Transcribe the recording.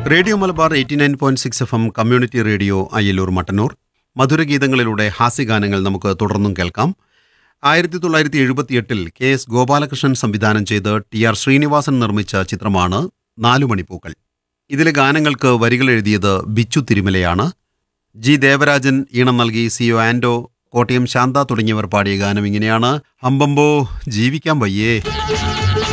Radio Malabar 89.6 FM community radio Ayyalur Mattannur. മധുരഗീതങ്ങളിലൂടെ ഹാസ്യഗാനങ്ങൾ നമുക്ക് തുടർന്നും കേൾക്കാം. 1978 KS ഗോപാലകൃഷ്ണൻ സംവിധാനം ചെയ്ത് TR ശ്രീനിവാസൻ നിർമ്മിച്ച ചിത്രമാണ് നാലുമണിപ്പൂക്കൾ. ഇതിലെ ഗാനങ്ങൾക്ക് വരികൾ എഴുതിയത് ബിച്ചു തിരുമലയാണ്. ജി ദേവരാജൻ ഈണം നൽകി CO ആൻഡോ, കോട്ടയം ശാന്ത തുടങ്ങിയവർ പാടിയ ഗാനം ഇങ്ങനെയാണ്: അമ്പമ്പോ ജീവിക്കാൻ വയ്യേ.